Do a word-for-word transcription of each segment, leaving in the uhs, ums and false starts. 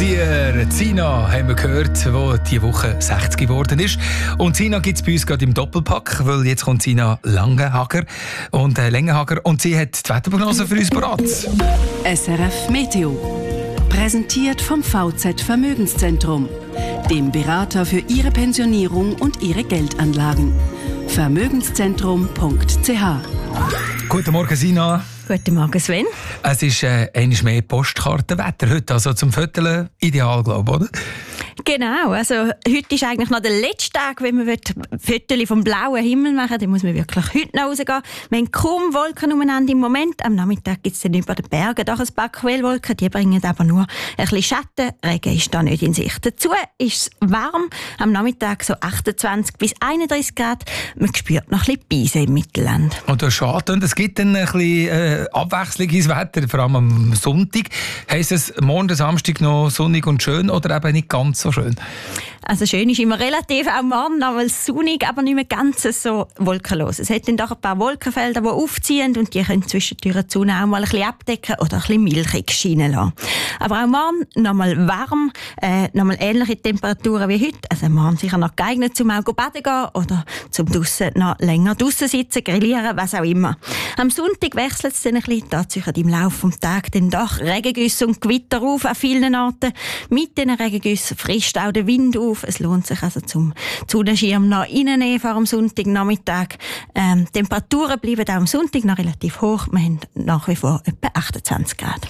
dir. Zina haben wir gehört, die diese Woche sechzig geworden ist. Und Zina gibt es bei uns gerade im Doppelpack, weil jetzt kommt Zina Langenhager und äh, Lengenhager und sie hat die Wetterprognose für uns parat. S R F Meteo. Präsentiert vom V Z Vermögenszentrum, dem Berater für Ihre Pensionierung und Ihre Geldanlagen. Vermögenszentrum punkt c h. Guten Morgen, Sina. Guten Morgen, Sven. Es ist äh, einmal mehr Postkartenwetter heute, also zum Vierteln ideal, glaube ich, oder? Genau, also heute ist eigentlich noch der letzte Tag, wenn man Fotos vom blauen Himmel machen will, dann muss man wirklich heute noch rausgehen. Wir haben kaum Wolken umeinander im Moment. Am Nachmittag gibt es dann über den Bergen doch ein paar Quellwolken, die bringen aber nur ein bisschen Schatten. Regen ist da nicht in Sicht. Dazu ist es warm, am Nachmittag so achtundzwanzig bis einunddreißig Grad. Man spürt noch ein bisschen Beise im Mittelland. Und das ist schade, und es gibt dann ein bisschen äh, Abwechslung ins Wetter, vor allem am Sonntag. Heisst es morgen, Samstag noch sonnig und schön oder eben nicht ganz so schön? Also schön ist immer relativ, auch morgen noch mal sonnig, aber nicht mehr ganz so wolkenlos. Es hat dann doch ein paar Wolkenfelder, die aufziehen und die können zwischendurch die Sonne auch mal ein bisschen abdecken oder ein bisschen milchig scheinen lassen. Aber auch morgen noch mal warm, äh, noch mal ähnliche Temperaturen wie heute. Also morgen sicher noch geeignet, zum auch baden gehen oder zum draussen noch länger draussen sitzen, grillieren, was auch immer. Am Sonntag wechselt es dann ein bisschen, da ziehen im Laufe des Tages dann doch Regengüsse und Gewitter auf an vielen Orten. Mit diesen Regengüssen frischt auch der Wind auf. Es lohnt sich also zum Sonnenschirm noch reinnehmen vor dem Sonntagnachmittag. Ähm, Temperaturen bleiben auch am Sonntag noch relativ hoch. Wir haben nach wie vor etwa achtundzwanzig Grad.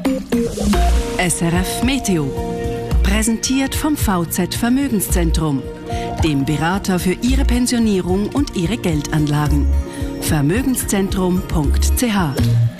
S R F Meteo. Präsentiert vom V Z Vermögenszentrum, dem Berater für Ihre Pensionierung und Ihre Geldanlagen. Vermögenszentrum punkt c h.